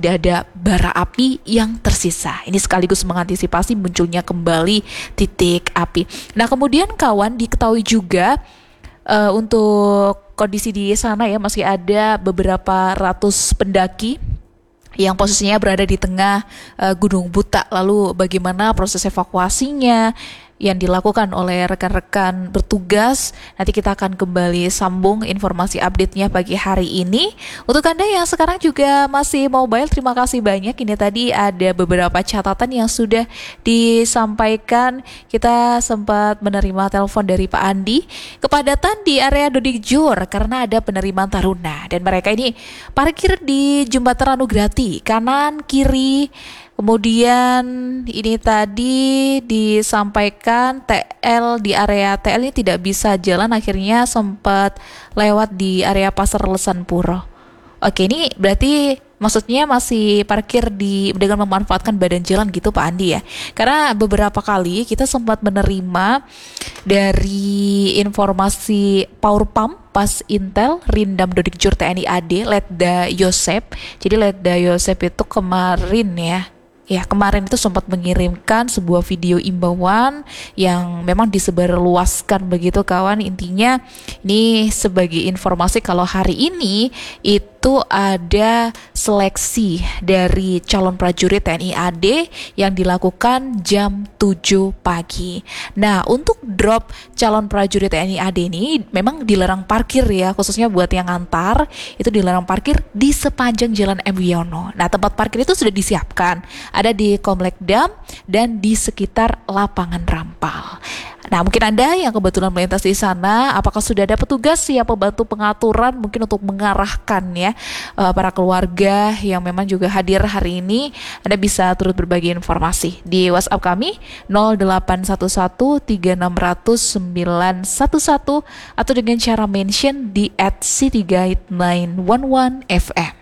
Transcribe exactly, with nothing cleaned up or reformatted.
tidak ada bara api yang tersisa. Ini sekaligus mengantisipasi munculnya kembali titik api. Nah, kemudian kawan, diketahui juga uh, untuk kondisi di sana ya, masih ada beberapa ratus pendaki yang posisinya berada di tengah uh, Gunung Buta. Lalu bagaimana proses evakuasinya yang dilakukan oleh rekan-rekan bertugas? Nanti kita akan kembali sambung informasi update-nya pagi hari ini. Untuk Anda yang sekarang juga masih mobile, terima kasih banyak. Ini tadi ada beberapa catatan yang sudah disampaikan. Kita sempat menerima telepon dari Pak Andi. Kepadatan di area Dodik Jur karena ada penerimaan taruna, dan mereka ini parkir di Jembatan Ranugrati, kanan kiri. Kemudian ini tadi disampaikan T L di area T L ini tidak bisa jalan, akhirnya sempat lewat di area Pasar Lesan Puro. Oke, ini berarti maksudnya masih parkir di dengan memanfaatkan badan jalan gitu Pak Andi ya. Karena beberapa kali kita sempat menerima dari informasi Power Pump pas Intel Rindam Dodik Jur T N I A D Letda Yosep. Jadi Letda Yosep itu kemarin ya Ya, kemarin itu sempat mengirimkan sebuah video imbauan yang memang disebarluaskan begitu kawan. Intinya ini sebagai informasi kalau hari ini itu ada seleksi dari calon prajurit T N I A D yang dilakukan jam tujuh pagi. Nah, untuk drop calon prajurit T N I A D ini memang dilarang parkir ya, khususnya buat yang ngantar itu dilarang parkir di sepanjang Jalan M Wiono. Nah, tempat parkir itu sudah disiapkan, ada di Komplek Dam dan di sekitar lapangan Rampal. Nah, mungkin Anda yang kebetulan melintas di sana, apakah sudah ada petugas siap membantu pengaturan mungkin untuk mengarahkan ya uh, para keluarga yang memang juga hadir hari ini? Anda bisa turut berbagi informasi di WhatsApp kami nol delapan satu satu tiga enam nol nol sembilan satu satu atau dengan cara mention di at city guide sembilan satu satu F M.